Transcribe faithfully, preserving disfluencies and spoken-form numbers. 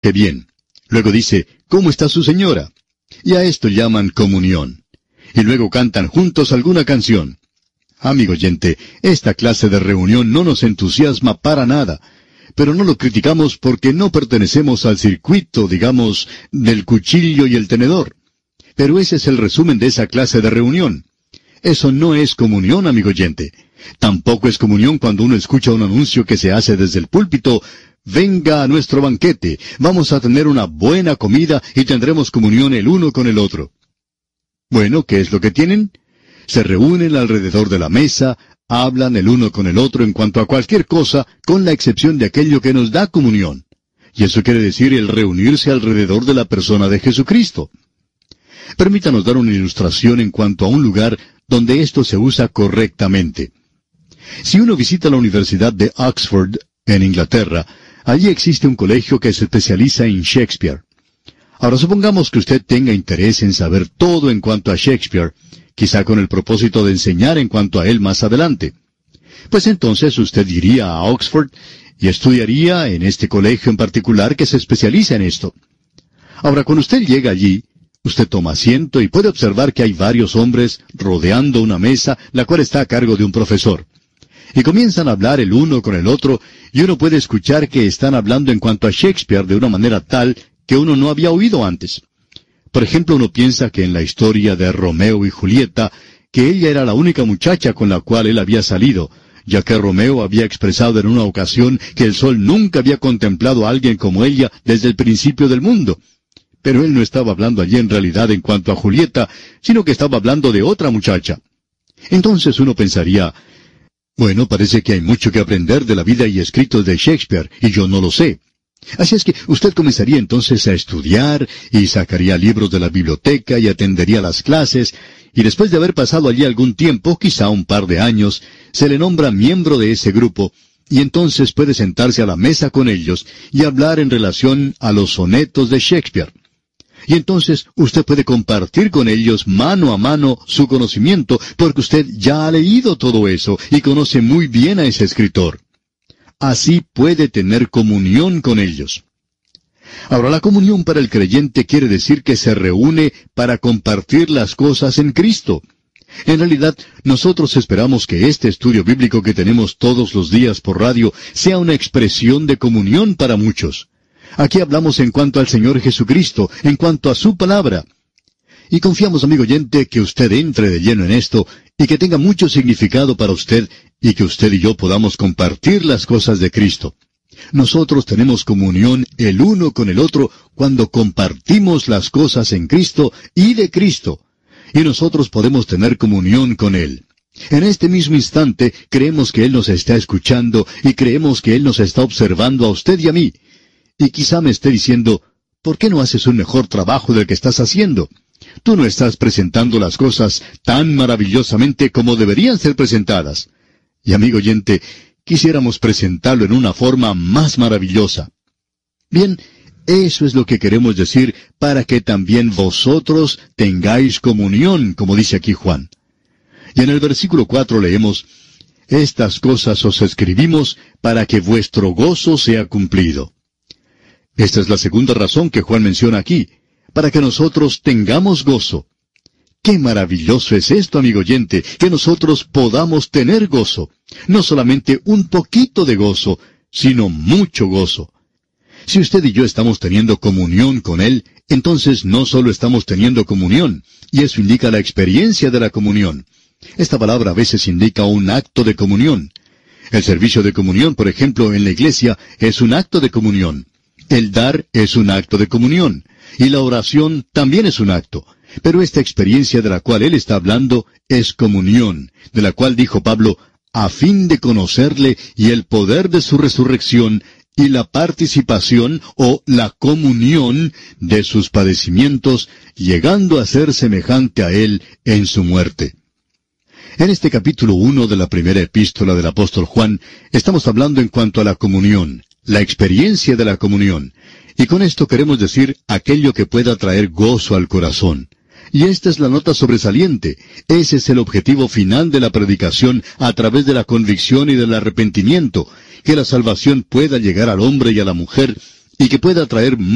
¡Qué bien! Luego dice, ¿cómo está su señora? Y a esto llaman comunión. Y luego cantan juntos alguna canción. Amigo oyente, esta clase de reunión no nos entusiasma para nada, pero no lo criticamos porque no pertenecemos al circuito, digamos, del cuchillo y el tenedor. Pero ese es el resumen de esa clase de reunión. Eso no es comunión, amigo oyente. Tampoco es comunión cuando uno escucha un anuncio que se hace desde el púlpito. Venga a nuestro banquete, vamos a tener una buena comida y tendremos comunión el uno con el otro. Bueno, ¿qué es lo que tienen? Se reúnen alrededor de la mesa, hablan el uno con el otro en cuanto a cualquier cosa, con la excepción de aquello que nos da comunión. Y eso quiere decir el reunirse alrededor de la persona de Jesucristo. Permítanos dar una ilustración en cuanto a un lugar donde esto se usa correctamente. Si uno visita la Universidad de Oxford, en Inglaterra, allí existe un colegio que se especializa en Shakespeare. Ahora supongamos que usted tenga interés en saber todo en cuanto a Shakespeare, quizá con el propósito de enseñar en cuanto a él más adelante. Pues entonces usted iría a Oxford y estudiaría en este colegio en particular que se especializa en esto. Ahora, cuando usted llega allí, usted toma asiento y puede observar que hay varios hombres rodeando una mesa, la cual está a cargo de un profesor. Y comienzan a hablar el uno con el otro, y uno puede escuchar que están hablando en cuanto a Shakespeare de una manera tal que uno no había oído antes. Por ejemplo, uno piensa que en la historia de Romeo y Julieta, que ella era la única muchacha con la cual él había salido, ya que Romeo había expresado en una ocasión que el sol nunca había contemplado a alguien como ella desde el principio del mundo. Pero él no estaba hablando allí en realidad en cuanto a Julieta, sino que estaba hablando de otra muchacha. Entonces uno pensaría, bueno, parece que hay mucho que aprender de la vida y escritos de Shakespeare, y yo no lo sé. Así es que usted comenzaría entonces a estudiar, y sacaría libros de la biblioteca, y atendería las clases, y después de haber pasado allí algún tiempo, quizá un par de años, se le nombra miembro de ese grupo, y entonces puede sentarse a la mesa con ellos, y hablar en relación a los sonetos de Shakespeare. Y entonces usted puede compartir con ellos mano a mano su conocimiento, porque usted ya ha leído todo eso y conoce muy bien a ese escritor. Así puede tener comunión con ellos. Ahora, la comunión para el creyente quiere decir que se reúne para compartir las cosas en Cristo. En realidad, nosotros esperamos que este estudio bíblico que tenemos todos los días por radio sea una expresión de comunión para muchos. Aquí hablamos en cuanto al Señor Jesucristo, en cuanto a su palabra. Y confiamos, amigo oyente, que usted entre de lleno en esto y que tenga mucho significado para usted y que usted y yo podamos compartir las cosas de Cristo. Nosotros tenemos comunión el uno con el otro cuando compartimos las cosas en Cristo y de Cristo. Y nosotros podemos tener comunión con Él. En este mismo instante creemos que Él nos está escuchando y creemos que Él nos está observando a usted y a mí. Y quizá me esté diciendo, ¿por qué no haces un mejor trabajo del que estás haciendo? Tú no estás presentando las cosas tan maravillosamente como deberían ser presentadas. Y amigo oyente, quisiéramos presentarlo en una forma más maravillosa. Bien, eso es lo que queremos decir para que también vosotros tengáis comunión, como dice aquí Juan. Y en el versículo cuatro leemos, estas cosas os escribimos para que vuestro gozo sea cumplido. Esta es la segunda razón que Juan menciona aquí, para que nosotros tengamos gozo. ¡Qué maravilloso es esto, amigo oyente, que nosotros podamos tener gozo! No solamente un poquito de gozo, sino mucho gozo. Si usted y yo estamos teniendo comunión con Él, entonces no solo estamos teniendo comunión, y eso indica la experiencia de la comunión. Esta palabra a veces indica un acto de comunión. El servicio de comunión, por ejemplo, en la iglesia, es un acto de comunión. El dar es un acto de comunión, y la oración también es un acto. Pero esta experiencia de la cual él está hablando es comunión, de la cual dijo Pablo, a fin de conocerle y el poder de su resurrección y la participación o la comunión de sus padecimientos, llegando a ser semejante a él en su muerte. En este capítulo uno de la primera epístola del apóstol Juan, estamos hablando en cuanto a la comunión, la experiencia de la comunión. Y con esto queremos decir aquello que pueda traer gozo al corazón. Y esta es la nota sobresaliente. Ese es el objetivo final de la predicación a través de la convicción y del arrepentimiento, que la salvación pueda llegar al hombre y a la mujer, y que pueda traer